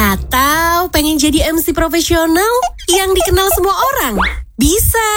Atau pengen jadi MC profesional yang dikenal semua orang? Bisa.